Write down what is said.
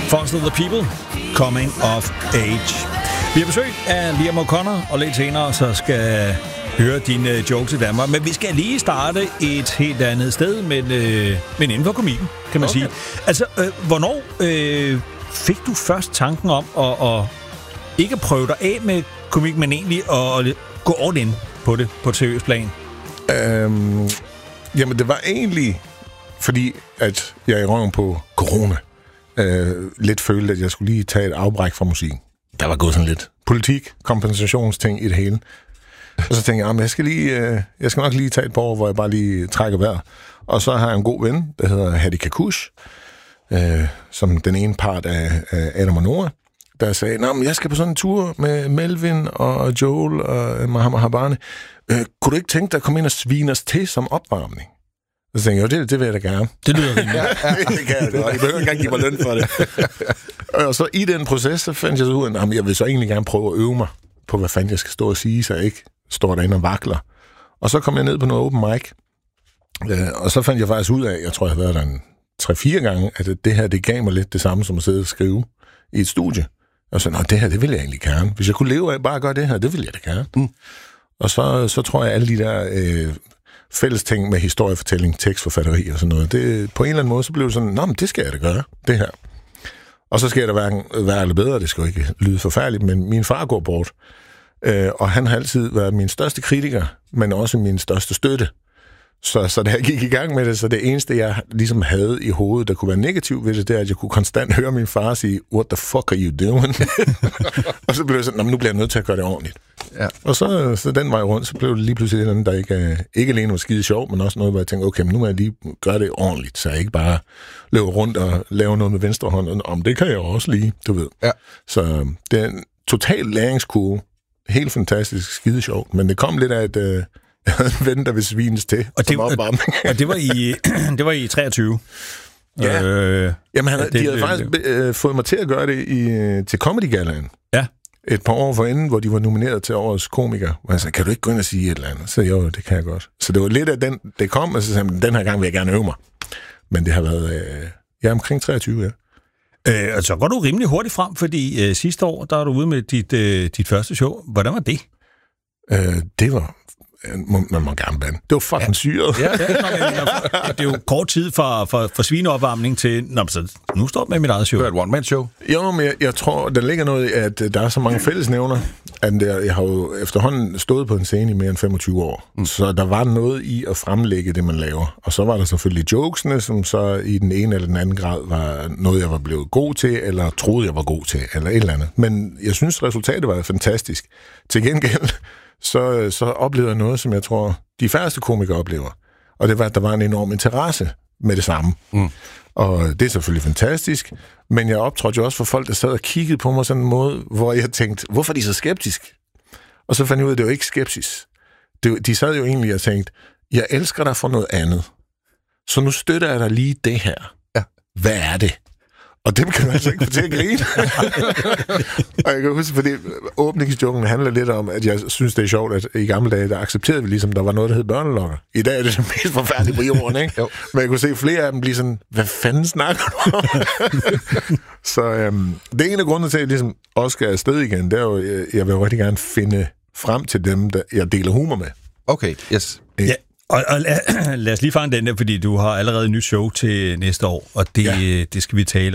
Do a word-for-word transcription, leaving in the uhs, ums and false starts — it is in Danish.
Foster the People, Coming of Age. Vi har besøg af Liam O'Connor, og lidt senere så skal høre dine jokes i Danmark. Men vi skal lige starte et helt andet sted, men, øh, men inden for komikken, kan man okay. sige. Altså, øh, hvornår øh, fik du først tanken om at, at ikke prøve dig af med komik, men egentlig at gå all in på det, på et seriøst plan? Øhm, jamen, det var egentlig, fordi at jeg i røven på corona øh, lidt følte, at jeg skulle lige tage et afbræk fra musik. Der var gået sådan lidt politik, kompensationsting i det hele. Og så tænkte jeg, at jeg skal, lige, øh, jeg skal nok lige tage et par år, hvor jeg bare lige trækker vejret. Og så har jeg en god ven, der hedder Hadi Kakush, øh, som den ene part af, af Adam og Noah, der sagde, at jeg skal på sådan en tur med Melvin og Joel og Mohammed Habane. Øh, kunne du ikke tænke dig at komme ind og svine os til som opvarmning? Og så tænkte jeg, det, det vil jeg da gerne. Det lyder rimeligt. Ja, ja, det kan jeg da. Jeg behøver ikke engang give mig løn for det. Og så i den proces, så fandt jeg så ud af, at jeg vil så egentlig gerne prøve at øve mig på, hvad fanden jeg skal stå og sige, så jeg ikke står derinde og vakler. Og så kom jeg ned på noget open mic, og så fandt jeg faktisk ud af, jeg tror, jeg har været der en tre-fire gange, at det her, det gav mig lidt det samme som at sidde og skrive i et studie. Og så, nå, det her, det vil jeg egentlig gerne. Hvis jeg kunne leve af bare at gøre det her, det vil jeg da gerne. Mm. Og så, så tror jeg, alle de der øh, fælles ting med historiefortælling, tekstforfatteri og sådan noget, det, på en eller anden måde, så blev det sådan, nå, men det skal jeg da gøre, det her. Og så skal jeg da hverken være eller bedre, det skal jo ikke lyde forfærdeligt, men min far går bort. Øh, og han har altid været min største kritiker, men også min største støtte. Så, så da jeg gik i gang med det, så det eneste, jeg ligesom havde i hovedet, der kunne være negativt ved det, det er, at jeg kunne konstant høre min far sige, what the fuck are you doing? Og så blev jeg sådan, nu bliver jeg nødt til at gøre det ordentligt. Ja. Og så, så den vej rundt, så blev det lige pludselig noget, der ikke, ikke alene var skide sjov, men også noget, hvor jeg tænkte, okay, men nu må jeg lige gøre det ordentligt, så jeg ikke bare løber rundt og laver noget med venstre hånd. Om det kan jeg også lige, du ved. Ja. Så det er en total læringskurve. Helt fantastisk, skide sjovt, men det kom lidt af et... Øh, jeg havde en ven, der ville svines til. Og det, og, og det var i det var i treogtyve. Ja. Øh, Jamen, han, det, de havde det, faktisk øh, fået mig til at gøre det i, til Comedy Gallaen. Ja. Et par år forinden, hvor de var nomineret til årets komiker. Og jeg sagde, kan du ikke gå ind og sige et eller andet? Så jo, det kan jeg godt. Så det var lidt af den, det kom, og så sagde jeg, den her gang vil jeg gerne øve mig. Men det har været, øh, ja, omkring treogtyve, ja. Øh, og så går du rimelig hurtigt frem, fordi øh, sidste år, der var du ude med dit, øh, dit første show. Hvordan var det? Øh, det var... Man må gerne bande. Det var fucking ja. syret. Ja, det, er, det er jo kort tid fra, fra, fra svineopvarmning til, nå, så nu står jeg med mit eget show. Det er et one-man-show. Jo, men jeg, jeg tror, der ligger noget i, at der er så mange fællesnævner, at der, jeg har jo efterhånden stået på en scene i mere end femogtyve år. Mm. Så der var noget i at fremlægge det, man laver. Og så var der selvfølgelig jokesene, som så i den ene eller den anden grad var noget, jeg var blevet god til, eller troede, jeg var god til, eller et eller andet. Men jeg synes, resultatet var fantastisk. Til gengæld Så, så oplevede jeg noget, som jeg tror, de færreste komikere oplever. Og det var, at der var en enorm interesse med det samme. Mm. Og det er selvfølgelig fantastisk, men jeg optrådte jo også for folk, der sad og kiggede på mig sådan en måde, hvor jeg tænkte, hvorfor er de så skeptisk? Og så fandt jeg ud af, at det var ikke skepsis. Det, de sad jo egentlig og tænkte, jeg elsker dig for noget andet. Så nu støtter jeg dig lige det her. Ja. Hvad er det? Og dem kan man altså ikke få til at grine. Og jeg kan huske, fordi åbningsjoken handler lidt om, at jeg synes, det er sjovt, at i gamle dage, der accepterede vi ligesom, der var noget, der hed børnelokker. I dag er det det mest forfærdelige på jorden, ikke? Men jeg kunne se flere af dem blive sådan, hvad fanden snakker du om? Så øhm, det er en af grundene til, at jeg ligesom også skal afsted igen, det er jo, jeg, jeg vil jo rigtig gerne finde frem til dem, der jeg deler humor med. Okay, yes. Ja. Og, og lad, lad os lige fange den der, fordi du har allerede et nyt show til næste år, og det, ja. det skal vi tale